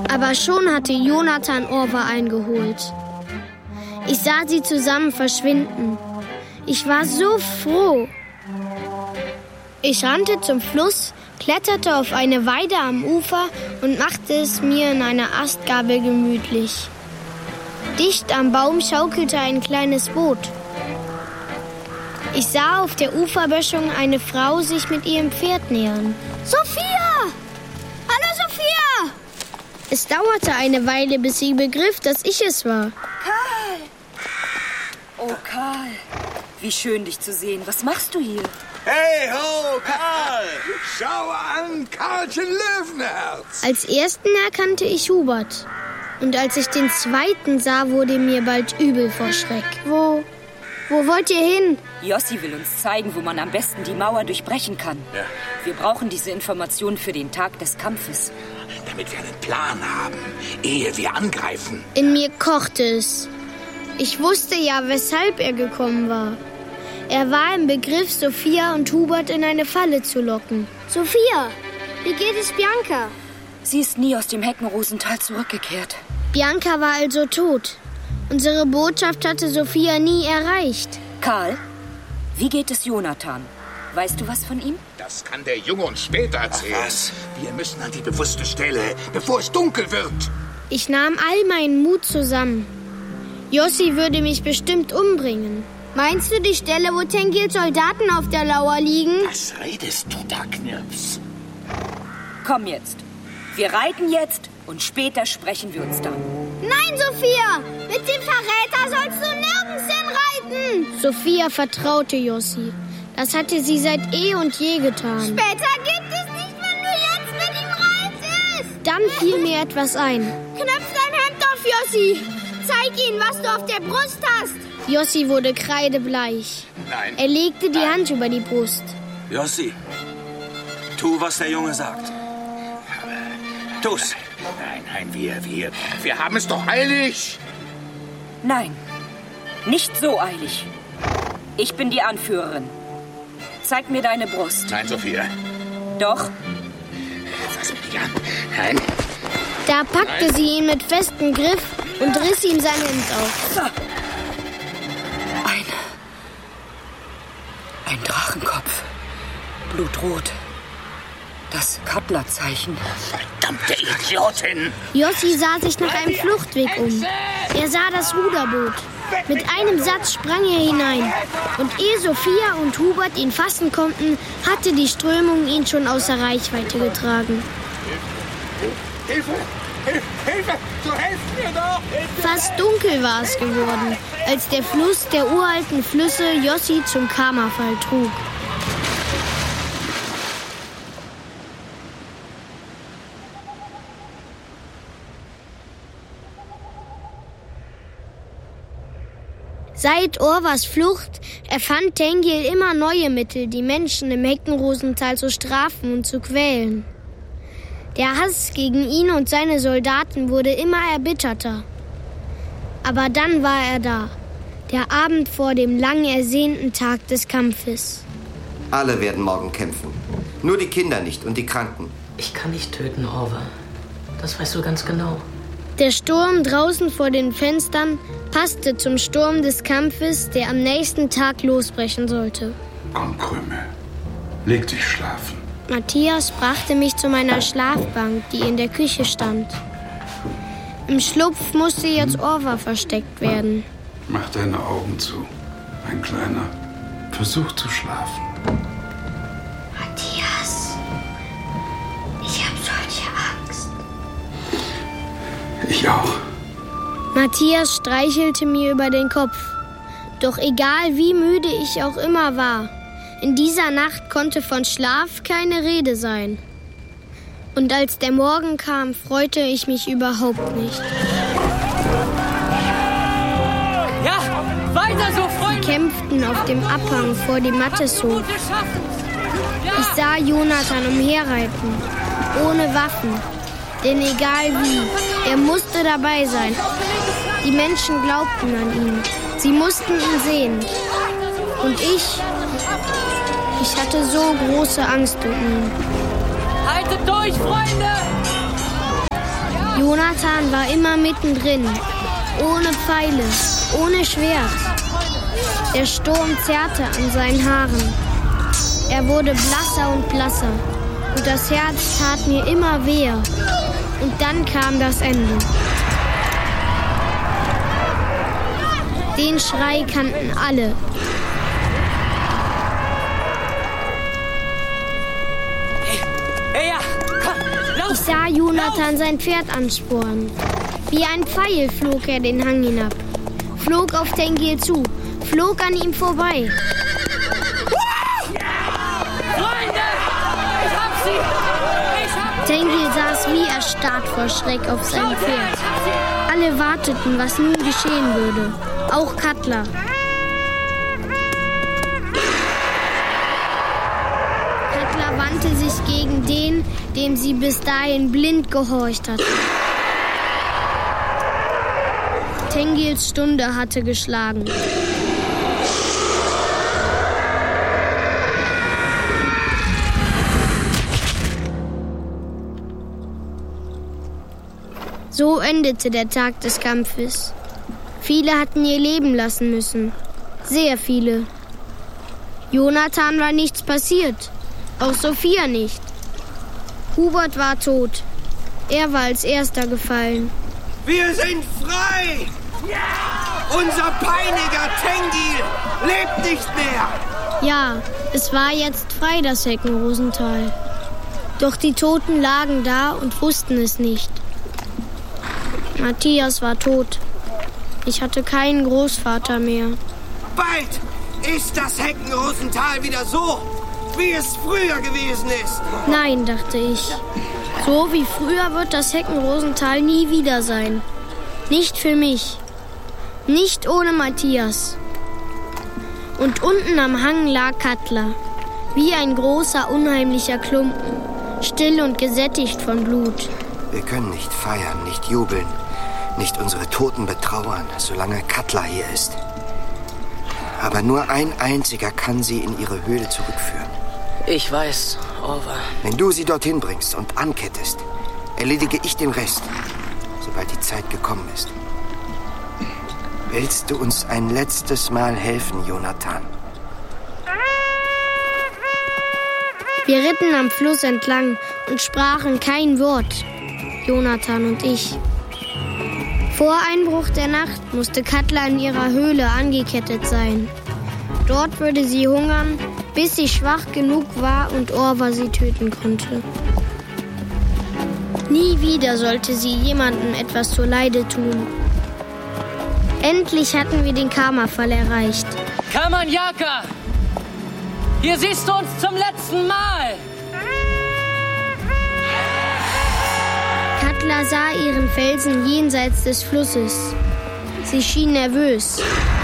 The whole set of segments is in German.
Aber schon hatte Jonathan Orvar eingeholt. Ich sah sie zusammen verschwinden. Ich war so froh. Ich rannte zum Fluss, kletterte auf eine Weide am Ufer und machte es mir in einer Astgabel gemütlich. Dicht am Baum schaukelte ein kleines Boot. Ich sah auf der Uferböschung eine Frau sich mit ihrem Pferd nähern. »Sophia! Hallo, Sophia!« Es dauerte eine Weile, bis sie begriff, dass ich es war. »Karl! Oh, Karl, wie schön, dich zu sehen. Was machst du hier?« »Hey ho, Karl! Schau an, Karlchen Löwenherz!« Als ersten erkannte ich Hubert. Und als ich den zweiten sah, wurde mir bald übel vor Schreck. Wo wollt ihr hin? Jossi will uns zeigen, wo man am besten die Mauer durchbrechen kann. Ja. Wir brauchen diese Informationen für den Tag des Kampfes. Damit wir einen Plan haben, ehe wir angreifen. In mir kochte es. Ich wusste ja, weshalb er gekommen war. Er war im Begriff, Sophia und Hubert in eine Falle zu locken. Sophia, wie geht es Bianca? Sie ist nie aus dem Heckenrosental zurückgekehrt. Bianca war also tot. Unsere Botschaft hatte Sophia nie erreicht. Karl, wie geht es Jonathan? Weißt du was von ihm? Das kann der Junge uns später erzählen. Ach was? Wir müssen an die bewusste Stelle, bevor es dunkel wird. Ich nahm all meinen Mut zusammen. Jossi würde mich bestimmt umbringen. Meinst du die Stelle, wo Tengils Soldaten auf der Lauer liegen? Was redest du da, Knirps? Komm jetzt. Wir reiten jetzt und später sprechen wir uns dann. Nein, Sophia! Mit dem Verräter sollst du nirgends hinreiten! Sophia vertraute Jossi. Das hatte sie seit eh und je getan. Später gibt es nicht, wenn du jetzt mit ihm reitest! Dann fiel mir etwas ein. Knöpf dein Hemd auf, Jossi! Zeig ihnen, was du auf der Brust hast! Jossi wurde kreidebleich. Nein. Er legte die Hand über die Brust. Jossi, tu, was der Junge sagt. Tu's. Nein, wir haben es doch eilig. Nein, nicht so eilig. Ich bin die Anführerin. Zeig mir deine Brust. Nein, Sophia. Doch. Fass mich nicht an. Nein. Da packte sie ihn mit festem Griff und riss ihm sein Hemd auf. Ein Drachenkopf. Blutrot. Das Kapplerzeichen. Verdammte Idiotin! Jossi sah sich nach einem Fluchtweg um. Er sah das Ruderboot. Mit einem Satz sprang er hinein. Und ehe Sophia und Hubert ihn fassen konnten, hatte die Strömung ihn schon außer Reichweite getragen. Hilfe! Hilfe! Du helft mir doch! Fast dunkel war es geworden, als der Fluss der uralten Flüsse Jossi zum Kammerfall trug. Seit Orvars Flucht erfand Tengil immer neue Mittel, die Menschen im Heckenrosental zu strafen und zu quälen. Der Hass gegen ihn und seine Soldaten wurde immer erbitterter. Aber dann war er da, der Abend vor dem lang ersehnten Tag des Kampfes. Alle werden morgen kämpfen. Nur die Kinder nicht und die Kranken. Ich kann nicht töten, Orvar. Das weißt du ganz genau. Der Sturm draußen vor den Fenstern passte zum Sturm des Kampfes, der am nächsten Tag losbrechen sollte. Komm, Krümel. Leg dich schlafen. Matthias brachte mich zu meiner Schlafbank, die in der Küche stand. Im Schlupf musste jetzt Orvar versteckt werden. Mach deine Augen zu, mein Kleiner. Versuch zu schlafen. Matthias, ich habe solche Angst. Ich auch. Matthias streichelte mir über den Kopf. Doch egal wie müde ich auch immer war, in dieser Nacht konnte von Schlaf keine Rede sein. Und als der Morgen kam, freute ich mich überhaupt nicht. Ja, weiter so, Freunde! Sie kämpften auf dem Abhang vor dem Matteshof. Ich sah Jonathan umherreiten, ohne Waffen. Denn egal wie, er musste dabei sein. Die Menschen glaubten an ihn. Sie mussten ihn sehen. Und ich hatte so große Angst um ihn. Haltet durch, Freunde! Jonathan war immer mittendrin, ohne Pfeile, ohne Schwert. Der Sturm zerrte an seinen Haaren. Er wurde blasser und blasser und das Herz tat mir immer weher. Und dann kam das Ende. Den Schrei kannten alle. Ich sah Jonathan sein Pferd anspornen. Wie ein Pfeil flog er den Hang hinab, flog auf Tengil zu, flog an ihm vorbei. Freunde! Ich hab sie! Tengil saß wie erstarrt vor Schreck auf seinem Pferd. Alle warteten, was nun geschehen würde. Auch Katla. Katla wandte sich gegen den, dem sie bis dahin blind gehorcht hatte. Tengils Stunde hatte geschlagen. So endete der Tag des Kampfes. Viele hatten ihr Leben lassen müssen. Sehr viele. Jonathan war nichts passiert. Auch Sophia nicht. Hubert war tot. Er war als erster gefallen. Wir sind frei! Ja! Unser Peiniger Tengil lebt nicht mehr! Ja, es war jetzt frei, das Heckenrosental. Doch die Toten lagen da und wussten es nicht. Matthias war tot. Ich hatte keinen Großvater mehr. Bald ist das Heckenrosental wieder so, wie es früher gewesen ist. Nein, dachte ich. So wie früher wird das Heckenrosental nie wieder sein. Nicht für mich. Nicht ohne Matthias. Und unten am Hang lag Katla. Wie ein großer, unheimlicher Klumpen. Still und gesättigt von Blut. Wir können nicht feiern, nicht jubeln, nicht unsere Toten betrauern, solange Katla hier ist. Aber nur ein einziger kann sie in ihre Höhle zurückführen. Ich weiß, Orva. Wenn du sie dorthin bringst und ankettest, erledige ich den Rest, sobald die Zeit gekommen ist. Willst du uns ein letztes Mal helfen, Jonathan? Wir ritten am Fluss entlang und sprachen kein Wort, Jonathan und ich. Vor Einbruch der Nacht musste Katla in ihrer Höhle angekettet sein. Dort würde sie hungern, bis sie schwach genug war und Orva sie töten konnte. Nie wieder sollte sie jemandem etwas zuleide tun. Endlich hatten wir den Karmafall erreicht. Kamanjaka! Hier siehst du uns zum letzten Mal! Katla sah ihren Felsen jenseits des Flusses. Sie schien nervös.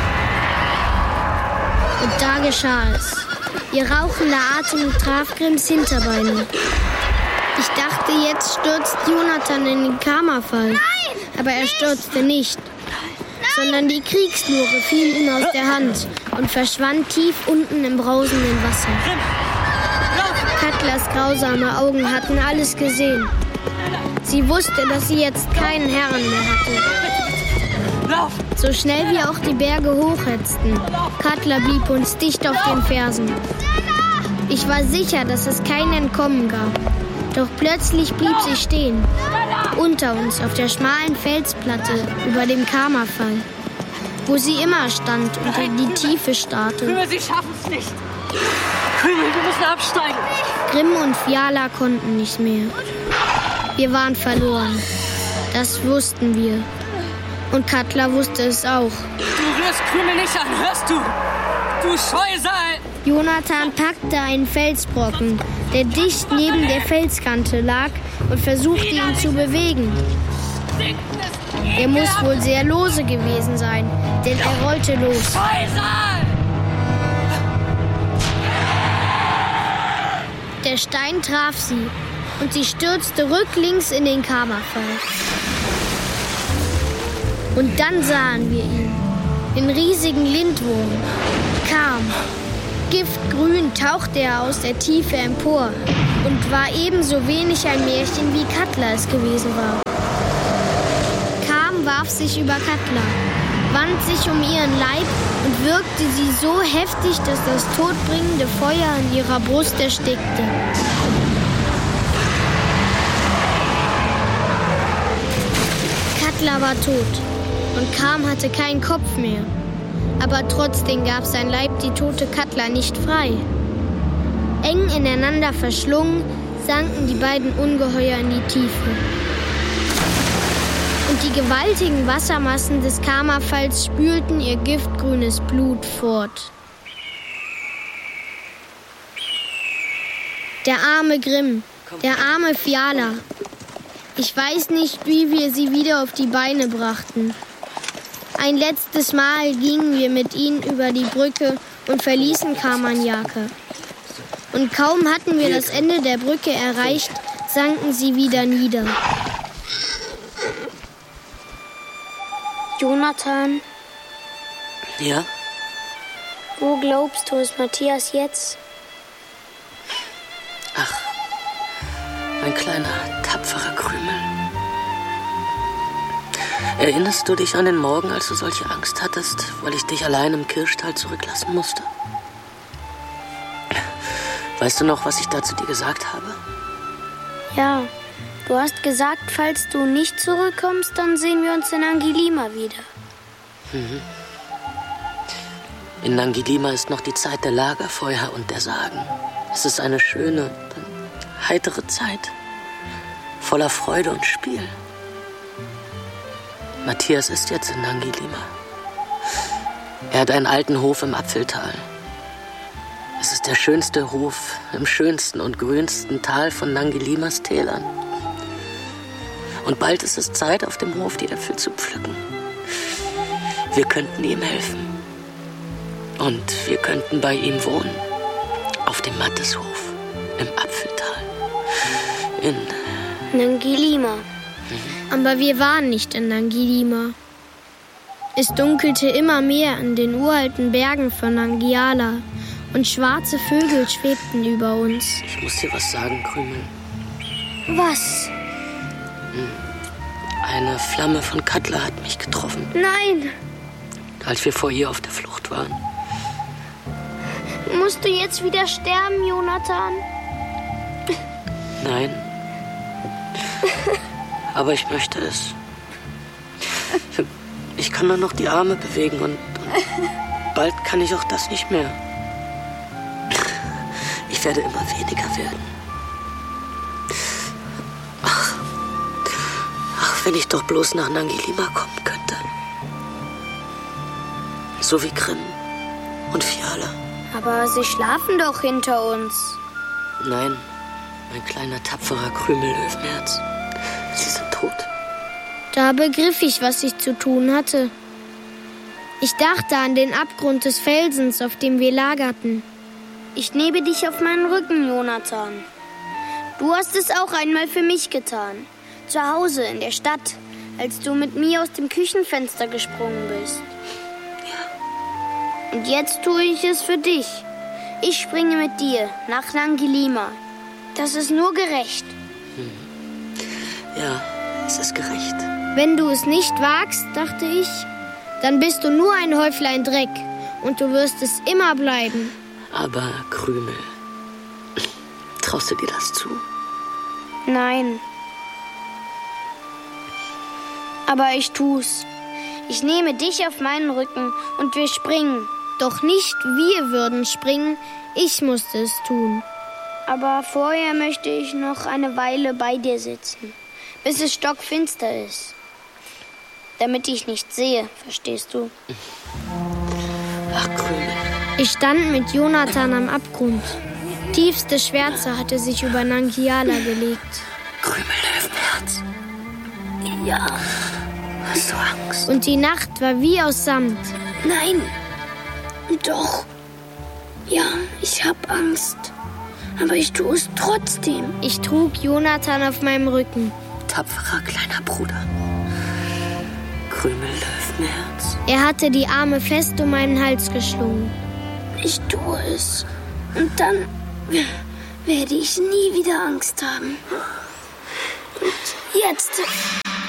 Und da geschah es. Ihr rauchender Atem traf Grimms Hinterbeine. Ich dachte, jetzt stürzt Jonathan in den Karmafall. Nein! Aber er stürzte nicht. Sondern die Kriegslure fiel ihm aus der Hand und verschwand tief unten im brausenden Wasser. Katlas grausame Augen hatten alles gesehen. Sie wusste, dass sie jetzt keinen Herrn mehr hatte. So schnell wie auch die Berge hochhetzten, Katla blieb uns dicht auf den Fersen. Ich war sicher, dass es kein Entkommen gab. Doch plötzlich blieb sie stehen. Unter uns auf der schmalen Felsplatte über dem Karmafall, wo sie immer stand und in die Tiefe starrte. Sie schaffen es nicht. Krümel, wir müssen absteigen. Grimm und Fiala konnten nicht mehr. Wir waren verloren. Das wussten wir. Und Katla wusste es auch. Du rührst Krümel nicht an, hörst du? Du Scheusal! Jonathan packte einen Felsbrocken, der dicht neben der Felskante lag, und versuchte ihn zu bewegen. Er muss wohl sehr lose gewesen sein, denn er rollte los. Scheusal! Der Stein traf sie und sie stürzte rücklings in den Karmafall. Und dann sahen wir ihn, den riesigen Lindwurm. Kaum. Giftgrün tauchte er aus der Tiefe empor und war ebenso wenig ein Märchen, wie Katla es gewesen war. warf sich über Katla, wand sich um ihren Leib und würgte sie so heftig, dass das todbringende Feuer in ihrer Brust erstickte. Katla war tot und Kam hatte keinen Kopf mehr. Aber trotzdem gab sein Leib die tote Katla nicht frei. Eng ineinander verschlungen sanken die beiden Ungeheuer in die Tiefe. Und die gewaltigen Wassermassen des Kammerfalls spülten ihr giftgrünes Blut fort. Der arme Grimm, der arme Fiala. Ich weiß nicht, wie wir sie wieder auf die Beine brachten. Ein letztes Mal gingen wir mit ihnen über die Brücke und verließen Carmagnacke. Und kaum hatten wir das Ende der Brücke erreicht, sanken sie wieder nieder. Jonathan? Ja? Wo glaubst du, ist Matthias jetzt? Ach, mein kleiner, tapferer Krümel. Erinnerst du dich an den Morgen, als du solche Angst hattest, weil ich dich allein im Kirschtal zurücklassen musste? Weißt du noch, was ich da zu dir gesagt habe? Ja, du hast gesagt, falls du nicht zurückkommst, dann sehen wir uns in Angilima wieder. Mhm. In Angilima ist noch die Zeit der Lagerfeuer und der Sagen. Es ist eine schöne, heitere Zeit, voller Freude und Spiel. Matthias ist jetzt in Angilima. Er hat einen alten Hof im Apfeltal. Es ist der schönste Hof im schönsten und grünsten Tal von Nangilimas Tälern. Und bald ist es Zeit, auf dem Hof die Äpfel zu pflücken. Wir könnten ihm helfen. Und wir könnten bei ihm wohnen. Auf dem Matteshof im Apfeltal. In Nangilima. Aber wir waren nicht in Nangilima. Es dunkelte immer mehr an den uralten Bergen von Nangiala und schwarze Vögel schwebten über uns. Ich muss dir was sagen, Krümel. Was? Eine Flamme von Katla hat mich getroffen. Nein! Als wir vor ihr auf der Flucht waren. Musst du jetzt wieder sterben, Jonathan? Nein. Aber ich möchte es. Ich kann nur noch die Arme bewegen und bald kann ich auch das nicht mehr. Ich werde immer weniger werden. Ach, wenn ich doch bloß nach Nangilima kommen könnte. So wie Grimm und Fiala. Aber sie schlafen doch hinter uns. Nein, mein kleiner, tapferer Krümellöwenherz. Sie sind tot. Da begriff ich, was ich zu tun hatte. Ich dachte an den Abgrund des Felsens, auf dem wir lagerten. Ich nehme dich auf meinen Rücken, Jonathan. Du hast es auch einmal für mich getan. Zu Hause in der Stadt, als du mit mir aus dem Küchenfenster gesprungen bist. Ja. Und jetzt tue ich es für dich. Ich springe mit dir nach Nangilima. Das ist nur gerecht. Ja, es ist gerecht. Wenn du es nicht wagst, dachte ich, dann bist du nur ein Häuflein Dreck und du wirst es immer bleiben. Aber, Krümel, traust du dir das zu? Nein. Aber ich tu's. Ich nehme dich auf meinen Rücken und wir springen. Doch nicht wir würden springen, ich musste es tun. Aber vorher möchte ich noch eine Weile bei dir sitzen, bis es stockfinster ist. Damit ich nicht sehe, verstehst du? Ach, Krümel. Ich stand mit Jonathan am Abgrund. Tiefste Schwärze hatte sich über Nangiala gelegt. Krümellöwenherz. Ja, hast du Angst? Und die Nacht war wie aus Samt. Nein, doch. Ja, ich hab Angst. Aber ich tue es trotzdem. Ich trug Jonathan auf meinem Rücken. Tapferer kleiner Bruder. Krümellöwenherz. Er hatte die Arme fest um meinen Hals geschlungen. Ich tue es. Und dann werde ich nie wieder Angst haben. Und jetzt